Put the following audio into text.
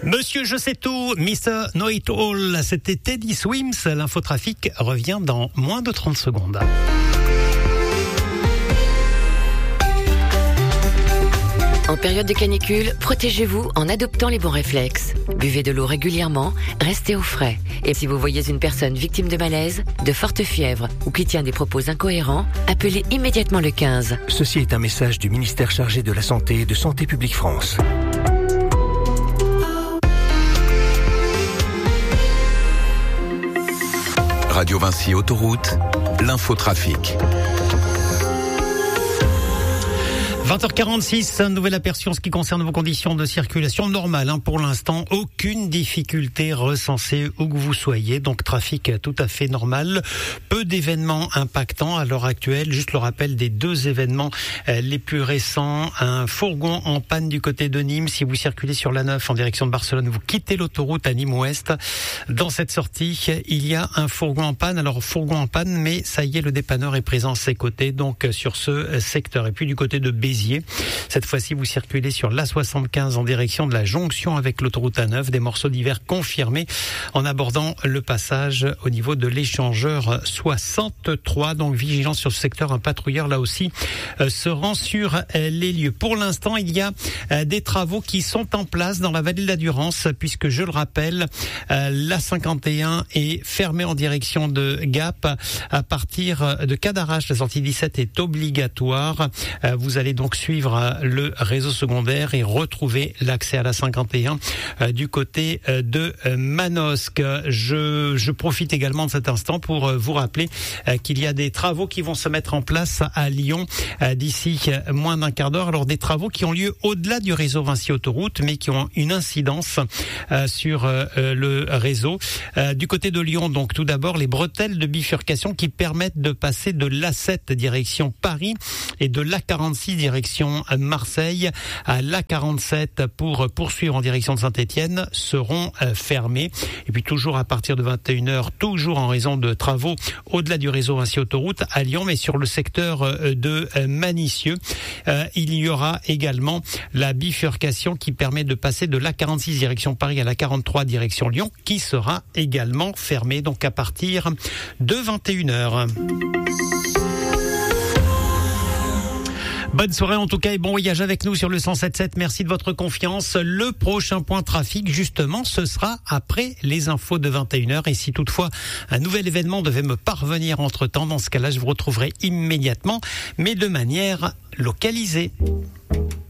Monsieur Je sais tout, Mr. Know It All, c'était Teddy Swims. L'infotrafic revient dans moins de 30 secondes. En période de canicule, protégez-vous en adoptant les bons réflexes. Buvez de l'eau régulièrement, restez au frais. Et si vous voyez une personne victime de malaise, de forte fièvre ou qui tient des propos incohérents, appelez immédiatement le 15. Ceci est un message du ministère chargé de la Santé et de Santé publique France. Radio Vinci Autoroute, l'infotrafic. 20h46, un nouvel aperçu en ce qui concerne vos conditions de circulation normales. Pour l'instant, aucune difficulté recensée où que vous soyez. Donc trafic tout à fait normal. Peu d'événements impactants à l'heure actuelle. Juste le rappel des deux événements les plus récents. Un fourgon en panne du côté de Nîmes. Si vous circulez sur la 9 en direction de Barcelone, vous quittez l'autoroute à Nîmes-Ouest. Dans cette sortie, il y a un fourgon en panne. Alors fourgon en panne, mais ça y est, le dépanneur est présent à ses côtés. Donc sur ce secteur. Et puis du côté de Béziers, cette fois-ci, vous circulez sur l'A75 en direction de la jonction avec l'autoroute A9. Des morceaux d'hiver confirmés en abordant le passage au niveau de l'échangeur 63. Donc, vigilance sur ce secteur. Un patrouilleur, là aussi, se rend sur les lieux. Pour l'instant, il y a des travaux qui sont en place dans la vallée de la Durance, puisque, je le rappelle, l'A51 est fermée en direction de Gap. À partir de Cadarache, la sortie 17 est obligatoire. Vous allez donc suivre le réseau secondaire et retrouver l'accès à la 51 du côté de Manosque. Je profite également de cet instant pour vous rappeler qu'il y a des travaux qui vont se mettre en place à Lyon d'ici moins d'un quart d'heure. Alors des travaux qui ont lieu au-delà du réseau Vinci Autoroute, mais qui ont une incidence sur le réseau. Du côté de Lyon, donc tout d'abord les bretelles de bifurcation qui permettent de passer de l'A7 direction Paris et de l'A46 direction Marseille à l'A47 pour poursuivre en direction de Saint-Étienne seront fermés. Et puis toujours à partir de 21h, toujours en raison de travaux au-delà du réseau Vinci Autoroute à Lyon, mais sur le secteur de Manicieux, il y aura également la bifurcation qui permet de passer de l'A46 direction Paris à l'A43 direction Lyon, qui sera également fermée donc à partir de 21h. Bonne soirée en tout cas et bon voyage avec nous sur le 107.7. Merci de votre confiance. Le prochain point trafic, justement, ce sera après les infos de 21h. Et si toutefois un nouvel événement devait me parvenir entre-temps, dans ce cas-là, je vous retrouverai immédiatement, mais de manière localisée.